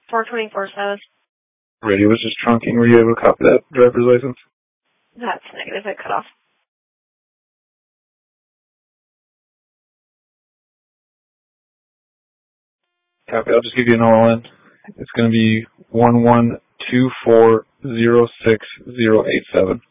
424 says. Radio was just trunking. Were you able to copy that driver's license? That's negative. It cut off. Copy. I'll just give you an all-in. It's going to be 112406087.